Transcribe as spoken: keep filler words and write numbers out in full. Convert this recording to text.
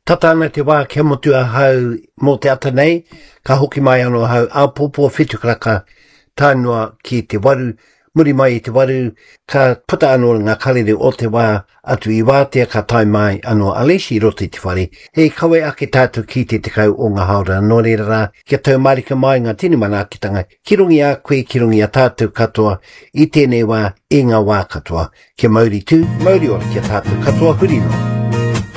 Tatana te wā kia motua hau mō te ata nei, ka hoki mai anō hau āpōpō whitukaraka tānoa ki te waru, muri mai i te waru, ka puta anō ngā karere o te wā atu i wātea ka tai mai anō alesi roti te whare. Hei kawe ake tātou ki te tekau o ngā haora, nō reira rā, kia tau marika mai ngā tini mana akitanga, kirungi a koe, kirungi a tātou katoa, i tēnei wā, e ngā wā katoa. Kia mauri tū, mauri ora kia tātou katoa hurino.